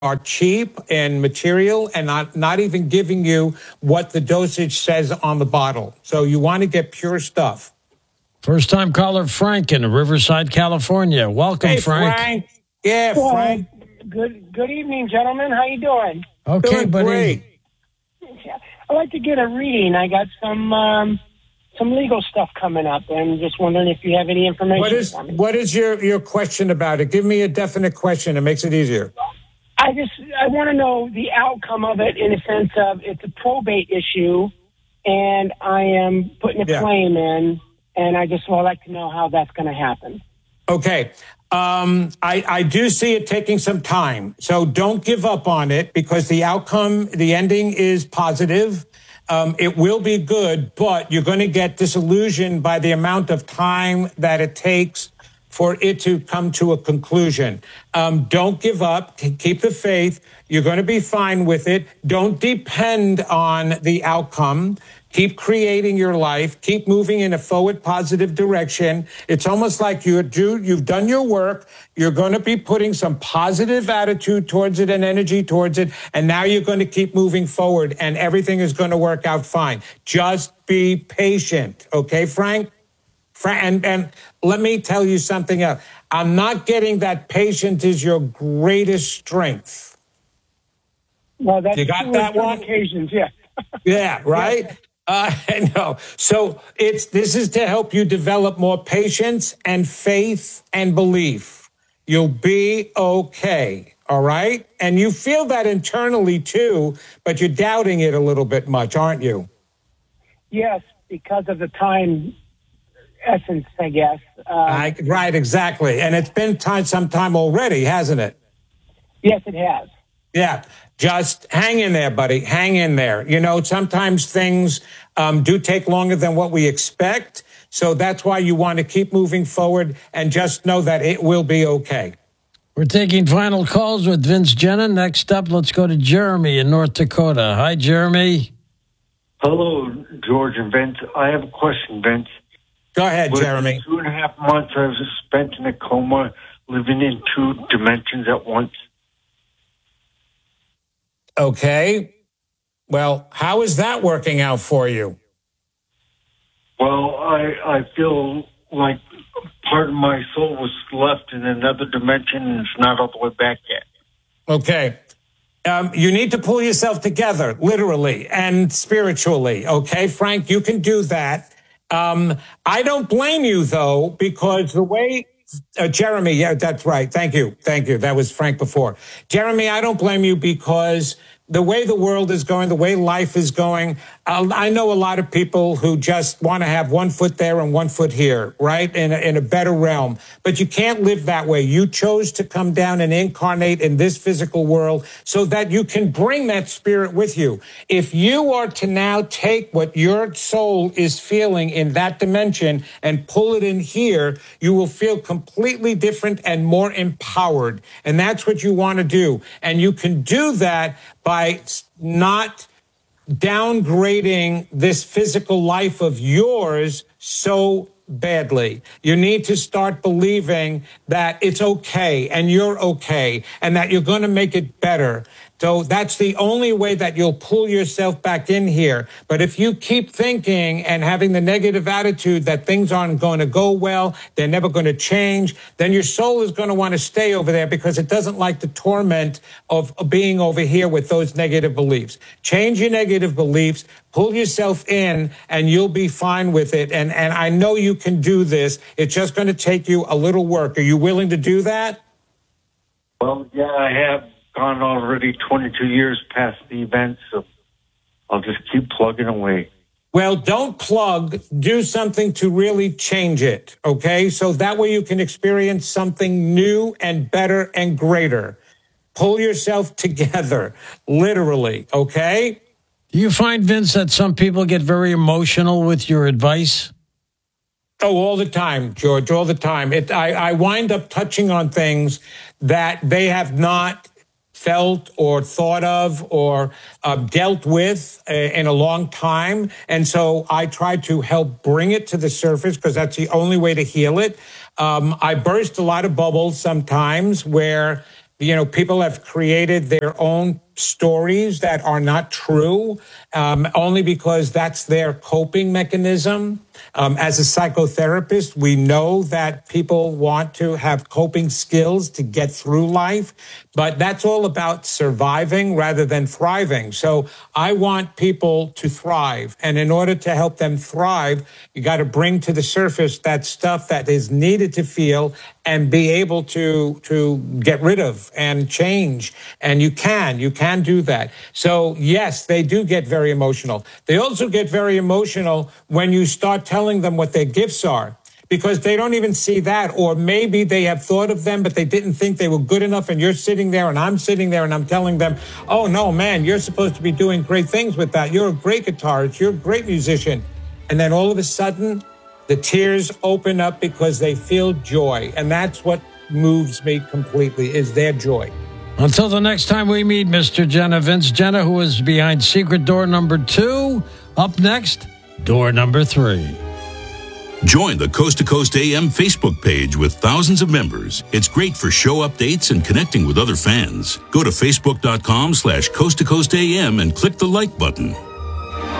are cheap and material and not even giving you what the dosage says on the bottle. So you want to get pure stuff. First-time caller Frank in Riverside, California. Welcome, Hey, Frank. Yeah, well, Frank. Good evening, gentlemen. How you doing? Okay, Doing buddy. great. I'd like to get a reading. I got some legal stuff coming up, and just wondering if you have any information for me. What is your question about it? Give me a definite question. It makes it easier. I want to know the outcome of it in a sense of it's a probate issue, and I am putting a claim in, and I just would like to know how that's going to happen. Okay. I do see it taking some time. So don't give up on it because the outcome, the ending is positive. It will be good, but you're going to get disillusioned by the amount of time that it takes for it to come to a conclusion. Don't give up. Keep the faith. You're going to be fine with it. Don't depend on the outcome. Keep creating your life. Keep moving in a forward, positive direction. It's almost like you've done your work. You're going to be putting some positive attitude towards it and energy towards it. And now you're going to keep moving forward and everything is going to work out fine. Just be patient. Okay, Frank? And let me tell you something else. I'm not getting that patience is your greatest strength. Well, that's you got that one? Occasions, yeah. Yeah, right? No. So this is to help you develop more patience and faith and belief. You'll be okay. All right? And you feel that internally too, but you're doubting it a little bit much, aren't you? Yes, because of the time essence, I guess. Right, exactly. And it's been some time already, hasn't it? Yes, it has. Yeah. Just hang in there, buddy. Hang in there. You know, sometimes things do take longer than what we expect. So that's why you want to keep moving forward and just know that it will be okay. We're taking final calls with Vince Jenna. Next up, let's go to Jeremy in North Dakota. Hi, Jeremy. Hello, George and Vince. I have a question, Vince. Go ahead, Jeremy. 2.5 months I was spent in a coma, living in 2 dimensions at once. Okay. Well, how is that working out for you? Well, I feel like part of my soul was left in another dimension and it's not all the way back yet. Okay. You need to pull yourself together, literally and spiritually. Okay, Frank, you can do that. I don't blame you, though, because the way Jeremy, yeah, that's right. Thank you. Thank you. That was Frank before. Jeremy, I don't blame you because the way the world is going, the way life is going, I know a lot of people who just want to have one foot there and one foot here, right? In a better realm. But you can't live that way. You chose to come down and incarnate in this physical world so that you can bring that spirit with you. If you are to now take what your soul is feeling in that dimension and pull it in here, you will feel completely different and more empowered. And that's what you want to do. And you can do that by not downgrading this physical life of yours so badly. You need to start believing that it's okay and you're okay and that you're going to make it better. So that's the only way that you'll pull yourself back in here. But if you keep thinking and having the negative attitude that things aren't going to go well, they're never going to change, then your soul is going to want to stay over there because it doesn't like the torment of being over here with those negative beliefs. Change your negative beliefs, pull yourself in, and you'll be fine with it. And I know you can do this. It's just going to take you a little work. Are you willing to do that? Well, yeah, I have gone already 22 years past the event, so I'll just keep plugging away. Well, don't plug. Do something to really change it, okay? So that way you can experience something new and better and greater. Pull yourself together, literally, okay? Do you find, Vince, that some people get very emotional with your advice? Oh, all the time, George, all the time. I wind up touching on things that they have not felt or thought of or dealt with in a long time. And so I try to help bring it to the surface because that's the only way to heal it. I burst a lot of bubbles sometimes where People have created their own stories that are not true, only because that's their coping mechanism. As a psychotherapist, we know that people want to have coping skills to get through life, but that's all about surviving rather than thriving. So I want people to thrive. And in order to help them thrive, you got to bring to the surface that stuff that is needed to feel and be able to get rid of and change. And you can do that. So yes, they do get very emotional. They also get very emotional when you start telling them what their gifts are, because they don't even see that. Or maybe they have thought of them, but they didn't think they were good enough. And you're sitting there and I'm sitting there and I'm telling them, oh no, man, you're supposed to be doing great things with that. You're a great guitarist. You're a great musician. And then all of a sudden, the tears open up because they feel joy. And that's what moves me completely, is their joy. Until the next time we meet, Mr. Jenna, Vince Jenna, who is behind secret door number 2. Up next, door number 3. Join the Coast to Coast AM Facebook page with thousands of members. It's great for show updates and connecting with other fans. Go to facebook.com/Coast to Coast AM and click the like button.